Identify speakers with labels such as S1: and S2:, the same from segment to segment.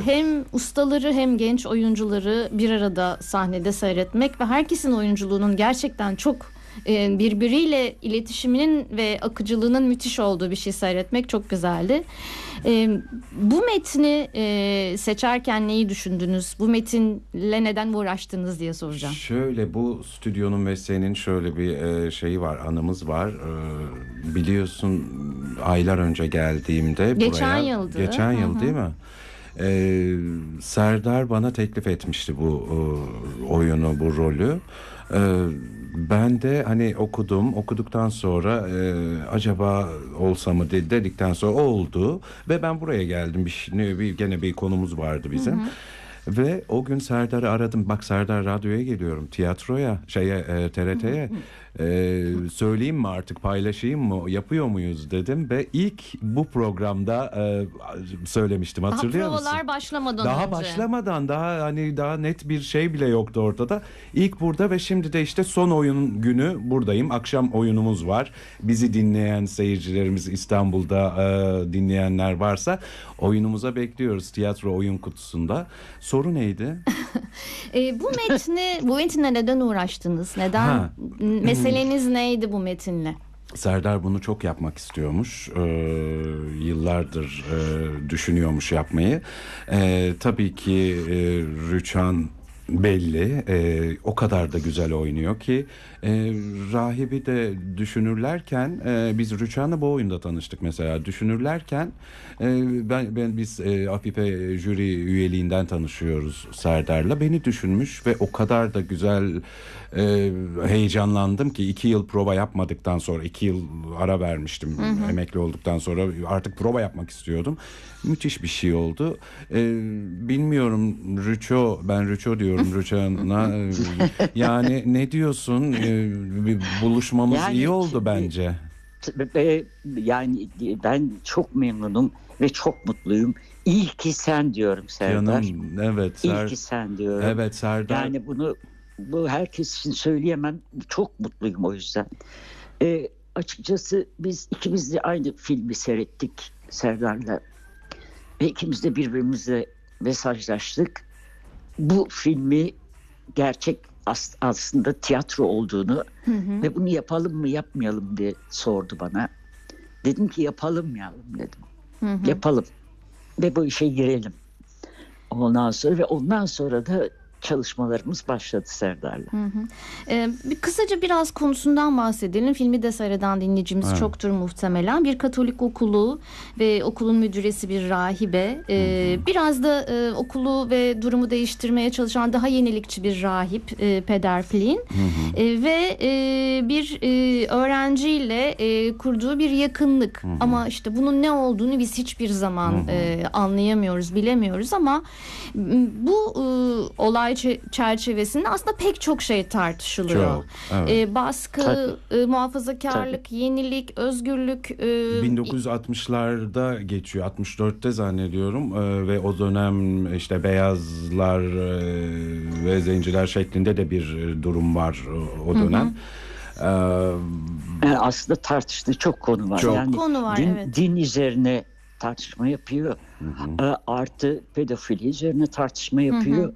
S1: hem ustaları hem genç oyuncuları bir arada sahnede seyretmek ve herkesin oyunculuğunun gerçekten çok birbiriyle iletişiminin ve akıcılığının müthiş olduğu bir şey seyretmek çok güzeldi. Bu metni seçerken neyi düşündünüz? Bu metinle neden uğraştınız diye soracağım.
S2: Şöyle, bu stüdyonun ve senin şöyle bir şeyi var, anımız var. Biliyorsun, aylar önce geldiğimde
S1: geçen
S2: buraya...
S1: yıldı.
S2: Geçen yıl değil mi? Serdar bana teklif etmişti bu oyunu, bu rolü. Ben de hani okuduktan sonra acaba olsa mı dedikten sonra oldu ve ben buraya geldim. Gene bir konumuz vardı bizim. Ve o gün Serdar'ı aradım. Bak Serdar, radyoya geliyorum, tiyatroya, TRT'ye. Söyleyeyim mi artık, paylaşayım mı, yapıyor muyuz dedim ve ilk bu programda söylemiştim, hatırlıyor musun?
S1: Provalar başlamadan
S2: Daha
S1: önce.
S2: başlamadan, daha net bir şey bile yoktu ortada. İlk burada ve şimdi de işte son oyun günü buradayım. Akşam oyunumuz var. Bizi dinleyen seyircilerimiz, İstanbul'da dinleyenler varsa oyunumuza bekliyoruz, tiyatro oyun kutusunda. Soru neydi?
S1: Bu metinle neden uğraştınız? Neden? Meseleniz neydi bu metinle?
S2: Serdar bunu çok yapmak istiyormuş. Yıllardır düşünüyormuş yapmayı. Tabii ki Rüçhan belli. O kadar da güzel oynuyor ki rahibi de düşünürlerken biz Rüçhan'la bu oyunda tanıştık mesela. Düşünürlerken biz Afife jüri üyeliğinden tanışıyoruz Serdar'la. Beni düşünmüş ve o kadar da güzel heyecanlandım ki 2 yıl prova yapmadıktan sonra, 2 yıl ara vermiştim emekli olduktan sonra, artık prova yapmak istiyordum. Müthiş bir şey oldu. Bilmiyorum, ben Rüço diyorum Rüçhan'a. Yani ne diyorsun? Bir buluşmamız iyi oldu bence.
S3: Yani ben çok memnunum ve çok mutluyum. İyi ki sen diyorum Serdar.
S2: Canım, evet.
S3: İyi ki sen diyorum.
S2: Evet Serdar.
S3: Yani bu herkes için söyleyemem. Çok mutluyum o yüzden. Açıkçası biz ikimiz de aynı filmi seyrettik Serdar'la. Ve ikimiz de birbirimizle mesajlaştık. Bu filmi gerçek aslında tiyatro olduğunu ve bunu yapalım mı yapmayalım diye sordu bana. Dedim ki yapalım dedim. Yapalım ve bu işe girelim. Ondan sonra da çalışmalarımız başladı Serdar'la.
S1: Kısaca biraz konusundan bahsedelim. Filmi de seyreden dinleyicimiz çoktur muhtemelen. Bir Katolik okulu ve okulun müdüresi bir rahibe. Biraz da okulu ve durumu değiştirmeye çalışan daha yenilikçi bir rahip, Peder Plin. Ve bir öğrenciyle kurduğu bir yakınlık. Ama işte bunun ne olduğunu biz hiçbir zaman anlayamıyoruz, bilemiyoruz ama bu olay çerçevesinde aslında pek çok şey tartışılıyor. Evet. Baskı, muhafazakarlık, yenilik, özgürlük.
S2: 1960'larda geçiyor. 64'te zannediyorum. Ve o dönem işte beyazlar ve zenciler şeklinde de bir durum var o dönem.
S3: Aslında tartıştığı çok konu var.
S1: Çok konu var, evet.
S3: Din üzerine tartışma yapıyor. Artı pedofili üzerine tartışma yapıyor.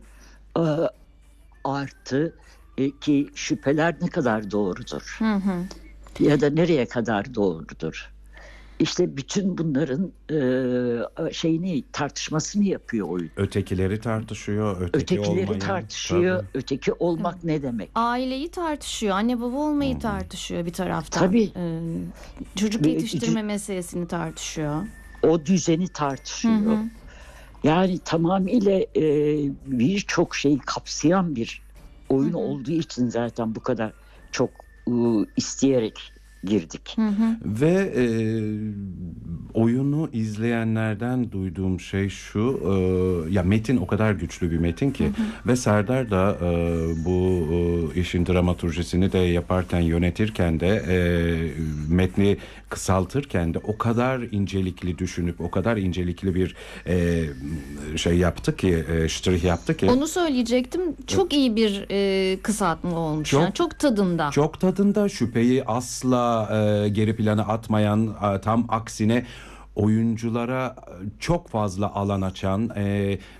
S3: Artı ki şüpheler ne kadar doğrudur? Ya da nereye kadar doğrudur? İşte bütün bunların tartışmasını yapıyor oyun.
S2: Ötekileri tartışıyor,
S3: ötekileri tartışıyor. Tabii. Öteki olmak ne demek?
S1: Aileyi tartışıyor, anne baba olmayı tartışıyor bir taraftan.
S3: Tabii.
S1: Çocuk yetiştirme meselesini tartışıyor.
S3: O düzeni tartışıyor. Yani tamamıyla birçok şeyi kapsayan bir oyun olduğu için zaten bu kadar çok isteyerek girdik.
S2: Ve oyunu izleyenlerden duyduğum şey şu, ya metin o kadar güçlü bir metin ki ve Serdar da bu işin dramaturjisini de yaparken, yönetirken de metni kısaltırken de o kadar incelikli düşünüp o kadar incelikli bir şey yaptı ki, ştrih yaptı ki.
S1: Onu söyleyecektim. Çok iyi bir kısaltma olmuş. Çok tadında.
S2: Çok tadında, şüpheyi asla geri plana atmayan, tam aksine oyunculara çok fazla alan açan,